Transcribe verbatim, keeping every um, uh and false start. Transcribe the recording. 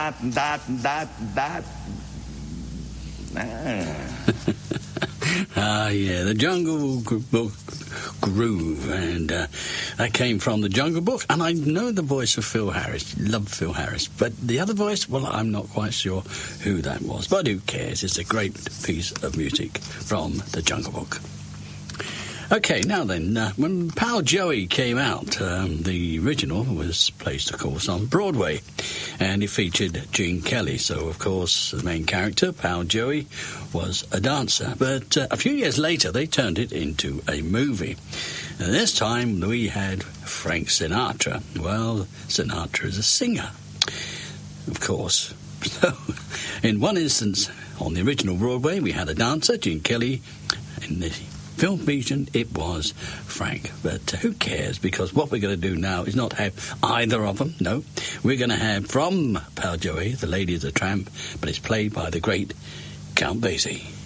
That, that, that, that. Ah. Ah, yeah, the Jungle Book groove, and uh, that came from the Jungle Book, and I know the voice of Phil Harris, love Phil Harris, but the other voice, well, I'm not quite sure who that was, but who cares, it's a great piece of music from the Jungle Book. Okay, now then, uh, when Pal Joey came out, um, the original was placed, of course, on Broadway, and it featured Gene Kelly. So, of course, the main character, Pal Joey, was a dancer. But uh, a few years later, they turned it into a movie. And this time, we had Frank Sinatra. Well, Sinatra is a singer, of course. So, in one instance, on the original Broadway, we had a dancer, Gene Kelly, in the film version, it was Frank. But uh, who cares? Because what we're going to do now is not have either of them. No, we're going to have from Pal Joey, The Lady of the Tramp, but it's played by the great Count Basie.